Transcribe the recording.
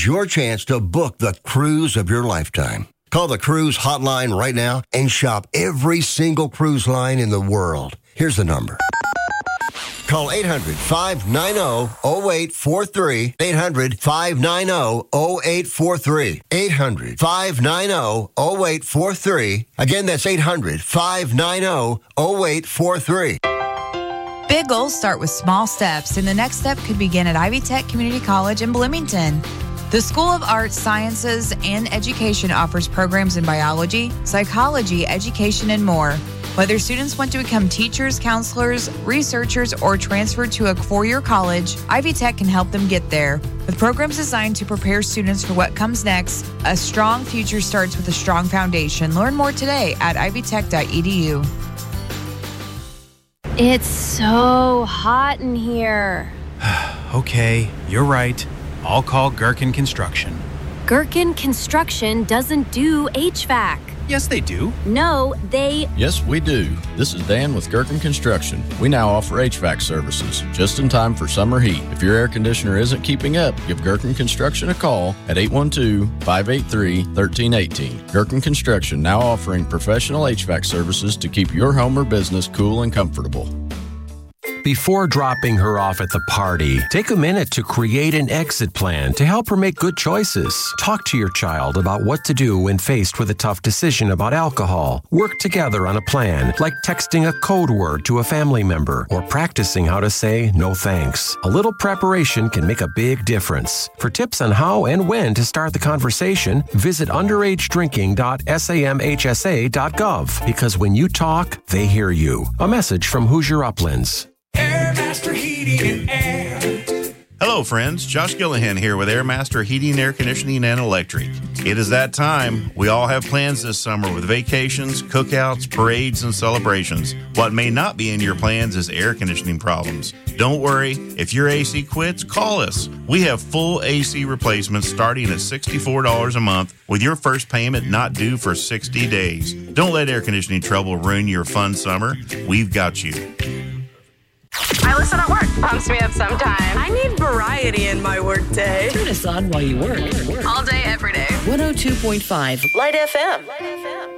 is your chance to book the cruise of your lifetime. Call the cruise hotline right now and shop every single cruise line in the world. Here's the number. Call 800-590-0843. 800-590-0843. 800-590-0843. Again, that's 800-590-0843. Big goals start with small steps, and the next step could begin at Ivy Tech Community College in Bloomington. The School of Arts, Sciences, and Education offers programs in biology, psychology, education, and more. Whether students want to become teachers, counselors, researchers, or transfer to a four-year college, Ivy Tech can help them get there. With programs designed to prepare students for what comes next, a strong future starts with a strong foundation. Learn more today at ivytech.edu. It's so hot in here. Okay, you're right. I'll call Gherkin Construction. Gherkin Construction doesn't do HVAC. Yes, they do. No, they... Yes, we do. This is Dan with Gherkin Construction. We now offer HVAC services, just in time for summer heat. If your air conditioner isn't keeping up, give Gherkin Construction a call at 812-583-1318. Gherkin Construction now offering professional HVAC services to keep your home or business cool and comfortable. Before dropping her off at the party, take a minute to create an exit plan to help her make good choices. Talk to your child about what to do when faced with a tough decision about alcohol. Work together on a plan, like texting a code word to a family member or practicing how to say no thanks. A little preparation can make a big difference. For tips on how and when to start the conversation, visit underagedrinking.samhsa.gov, because when you talk, they hear you. A message from Hoosier Uplands. Airmaster Heating and Air. Hello, friends. Josh Gillihan here with Airmaster Heating, Air Conditioning, and Electric. It is that time. We all have plans this summer with vacations, cookouts, parades, and celebrations. What may not be in your plans is air conditioning problems. Don't worry. If your AC quits, call us. We have full AC replacements starting at $64 a month with your first payment not due for 60 days. Don't let air conditioning trouble ruin your fun summer. We've got you. I listen at work. Pumps me up sometimes. I need variety in my work day. Turn us on while you work. All day, every day. 102.5 Light FM.